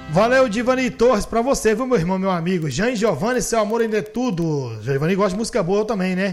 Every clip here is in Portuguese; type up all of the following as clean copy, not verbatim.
Valeu, Divani Torres, pra você, viu, meu irmão, meu amigo? Jean e Giovanni, seu amor ainda é tudo. Giovanni gosta de música boa, eu também, né?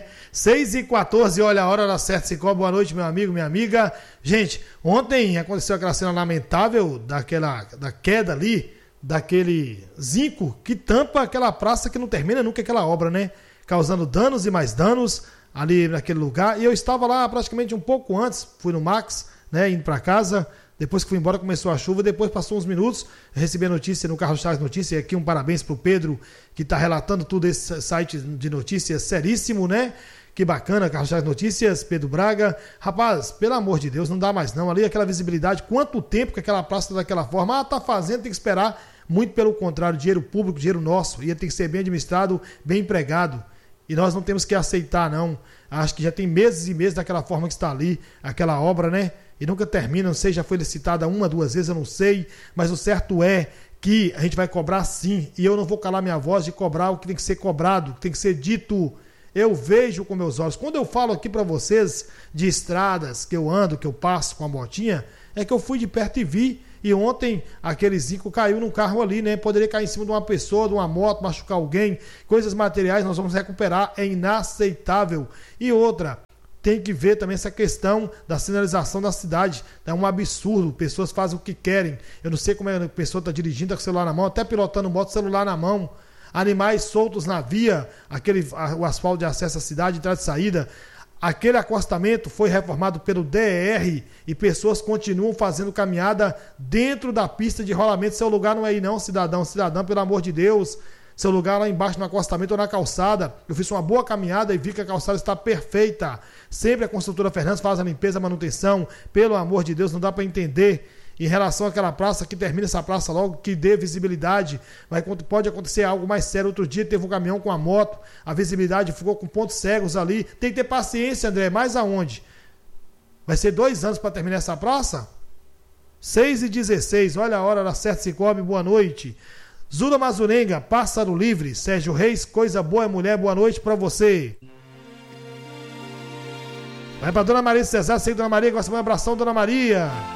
6h14, olha a hora certa, Cicó. Boa noite, meu amigo, minha amiga. Gente, ontem aconteceu aquela cena lamentável da queda ali, daquele zinco que tampa aquela praça que não termina nunca aquela obra, né? Causando danos e mais danos ali naquele lugar. E eu estava lá praticamente um pouco antes, fui no Max, né, indo pra casa. Depois que fui embora começou a chuva, depois passou uns minutos, recebi a notícia no Carlos Chaves Notícias, e aqui um parabéns pro Pedro, que está relatando tudo esse site de notícias seríssimo, né? Que bacana, Carlos Chaves Notícias, Pedro Braga. Rapaz, pelo amor de Deus, não dá mais não, ali aquela visibilidade, quanto tempo que aquela praça tá daquela forma, tá fazendo, tem que esperar, muito pelo contrário, dinheiro público, dinheiro nosso, ia ter que ser bem administrado, bem empregado, e nós não temos que aceitar não, acho que já tem meses e meses daquela forma que está ali, aquela obra, né? E nunca termina, não sei, já foi licitada uma, duas vezes, eu não sei, mas o certo é que a gente vai cobrar sim, e eu não vou calar minha voz de cobrar o que tem que ser cobrado, o que tem que ser dito. Eu vejo com meus olhos, quando eu falo aqui para vocês de estradas que eu ando, que eu passo com a motinha, é que eu fui de perto e vi, e ontem aquele zinco caiu num carro ali, né? Poderia cair em cima de uma pessoa, de uma moto, machucar alguém, coisas materiais nós vamos recuperar, é inaceitável. E outra, tem que ver também essa questão da sinalização da cidade. É um absurdo, pessoas fazem o que querem. Eu não sei como é que a pessoa está dirigindo com o celular na mão, até pilotando moto, celular na mão. Animais soltos na via, o asfalto de acesso à cidade, entrada e saída. Aquele acostamento foi reformado pelo DR e pessoas continuam fazendo caminhada dentro da pista de rolamento. Seu lugar não é aí não, cidadão, pelo amor de Deus. Seu lugar lá embaixo no acostamento ou na calçada. Eu fiz uma boa caminhada e vi que a calçada está perfeita. Sempre a construtora Fernandes faz a limpeza, a manutenção. Pelo amor de Deus, não dá para entender. Em relação àquela praça, que termina essa praça logo, que dê visibilidade. Mas pode acontecer algo mais sério. Outro dia teve um caminhão com a moto, a visibilidade ficou com pontos cegos ali. Tem que ter paciência, André. Mais aonde? Vai ser 2 anos para terminar essa praça? 6h16, olha a hora, certa, Cicobi, boa noite. Zula Mazurenga, Pássaro Livre, Sérgio Reis, coisa boa é mulher, boa noite pra você. Vai pra Dona Maria Cesar, sei Dona Maria, gosta de um abração, Dona Maria.